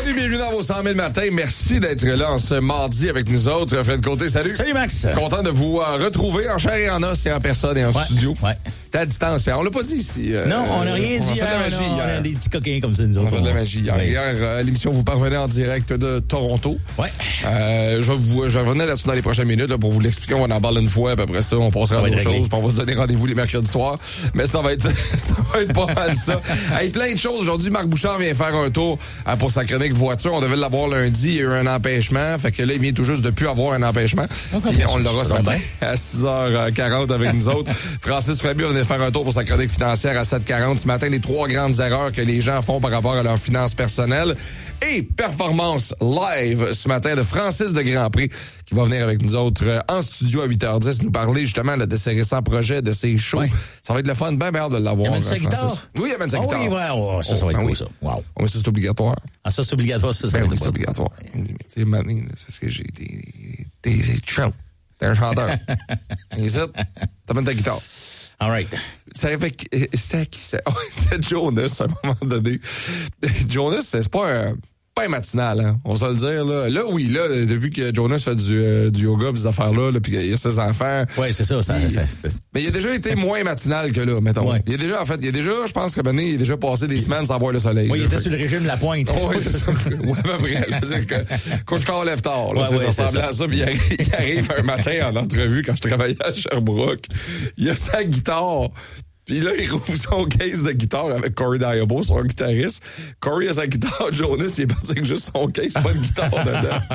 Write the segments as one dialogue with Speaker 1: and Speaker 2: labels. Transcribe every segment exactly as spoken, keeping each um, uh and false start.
Speaker 1: Salut, bienvenue dans vos cent mille matins. Merci d'être là en ce mardi avec nous autres. Fred Côté, salut.
Speaker 2: Salut, Max.
Speaker 1: Content de vous euh, retrouver en chair et en os et en personne et en
Speaker 2: ouais,
Speaker 1: studio.
Speaker 2: Ouais.
Speaker 1: T'es à distance. On l'a pas dit ici. Euh,
Speaker 2: non, on n'a rien dit.
Speaker 1: On a fait de la magie
Speaker 2: non,
Speaker 1: hier.
Speaker 2: On a des petits coquins comme ça, nous autres.
Speaker 1: On a fait de la magie hier.
Speaker 2: Ouais.
Speaker 1: Hier, euh, l'émission vous parvenait en direct de Toronto.
Speaker 2: Ouais.
Speaker 1: Euh, je, vous, je revenais là-dessus dans les prochaines minutes là, pour vous l'expliquer. On va en parler une fois, puis après ça, on passera à d'autres choses. Puis on va se donner rendez-vous les mercredis soirs. Mais ça va être, ça va être pas mal ça. Hey, plein de choses. Aujourd'hui, Marc Bouchard vient faire un tour euh, pour sa chronique voiture. On devait l'avoir lundi. Il y a eu un empêchement. Fait que là, il vient tout juste de plus avoir un empêchement. Okay, puis on l'aura ce matin à six heures quarante avec nous autres. Francis Frabier venait faire un tour pour sa chronique financière à sept heures quarante ce matin. Les trois grandes erreurs que les gens font par rapport à leurs finances personnelles. Et performance live ce matin de Francis de Grandpré qui va venir avec nous autres euh, en studio à huit heures dix nous parler justement là, de ses récents projets, de ses shows. Ouais. Ça va être le fun, bien bien de l'avoir.
Speaker 2: Il amène sa
Speaker 1: Francis.
Speaker 2: guitare?
Speaker 1: Oui, il amène sa
Speaker 2: oh,
Speaker 1: guitare.
Speaker 2: Oui, ouais, oh, ça, ça va être
Speaker 1: oh,
Speaker 2: cool,
Speaker 1: oui.
Speaker 2: ça. Wow.
Speaker 1: Oh, mais ça, c'est obligatoire.
Speaker 2: Ah, ça, c'est obligatoire, ça, ça
Speaker 1: ben
Speaker 2: va
Speaker 1: oui,
Speaker 2: être
Speaker 1: c'est obligatoire. Tu sais, Mané, c'est parce que j'ai des... des... C'est chaud. T'es un chanteur. Et ça, t'amènes ta guitare.
Speaker 2: All right.
Speaker 1: Ça fait que... C'était qui? C'était Jonas, à un moment donné. Jonas, c'est pas un... pas matinal, hein. On va se le dire, là. Là, oui, là, depuis que Jonas fait du, euh, du yoga pis ces affaires-là, là, pis qu'il y a ses enfants.
Speaker 2: Ouais, c'est ça, ça,
Speaker 1: il,
Speaker 2: ça c'est...
Speaker 1: Mais il a déjà été moins matinal que là, mettons.
Speaker 2: Ouais.
Speaker 1: Il a déjà, en fait, il a déjà, je pense que ben, il a déjà passé des semaines sans voir le soleil.
Speaker 2: Oui,
Speaker 1: là,
Speaker 2: il était
Speaker 1: fait...
Speaker 2: sur le régime de la pointe.
Speaker 1: Oui, c'est ça. Ouais, à peu près. C'est que, couche tard, lève tard, là.
Speaker 2: Ouais, ouais,
Speaker 1: ça ressemblait à ça. Puis il arrive, il arrive un matin en entrevue quand je travaillais à Sherbrooke. Il a sa guitare. Puis là, il rouvre son case de guitare avec Corey Diabo, son guitariste. Corey a sa guitare, Jonas, il est parti avec juste son case, pas de guitare dedans.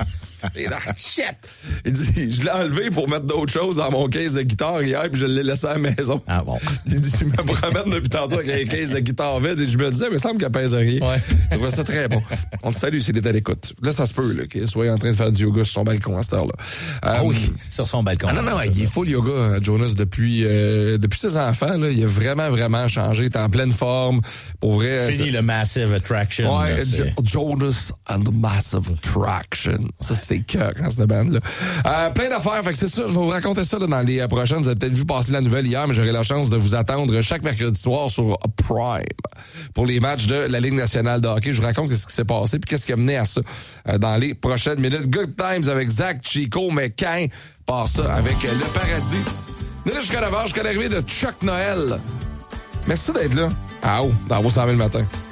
Speaker 1: Et là, shit! Il dit, je l'ai enlevé pour mettre d'autres choses dans mon case de guitare hier, puis je l'ai laissé à la maison.
Speaker 2: Ah bon?
Speaker 1: Il dit, je me promène depuis tantôt avec un case de guitare vide, et je me disais, mais il semble qu'elle pèse rien.
Speaker 2: Ouais.
Speaker 1: Je trouvais ça très bon. On le salue s'il est à l'écoute. Là, ça se peut, là, qu'il soit en train de faire du yoga sur son balcon à cette heure-là.
Speaker 2: Ah
Speaker 1: euh,
Speaker 2: oui, sur son balcon.
Speaker 1: Ah non, non, il est full yoga, Jonas, depuis, euh, depuis ses enfants, là. Il a vraiment, vraiment changé. Il est en pleine forme. Pour vrai.
Speaker 2: Fini le Massive Attraction.
Speaker 1: Ouais,
Speaker 2: là,
Speaker 1: Jo- Jonas and the Massive Attraction. Ça, c'est cœur, hein, cette bande-là. Euh, plein d'affaires. Fait que c'est ça. Je vais vous raconter ça, là, dans les euh, prochaines. Vous avez peut-être vu passer la nouvelle hier, mais j'aurai la chance de vous attendre chaque mercredi soir sur Prime pour les matchs de la Ligue nationale de hockey. Je vous raconte ce qui s'est passé puis qu'est-ce qui a mené à ça euh, dans les prochaines minutes. Good Times avec Zach Chico, mais quand part ça avec euh, Le Paradis. On est là jusqu'à neuf heures, jusqu'à l'arrivée de Chuck Noël. Merci d'être là. Ah oh, dans vos cent mille matins.